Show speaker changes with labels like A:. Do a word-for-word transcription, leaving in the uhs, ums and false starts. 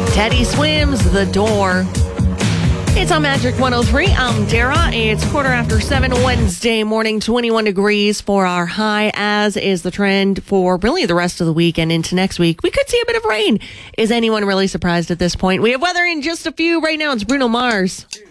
A: Teddy Swims, The Door. It's on Magic one oh three. I'm Dara. It's quarter after seven Wednesday morning, twenty-one degrees for our high, as is the trend for really the rest of the week and into next week. We could see a bit of rain. Is anyone really surprised at this point? We have weather in just a few. Right now, it's Bruno Mars.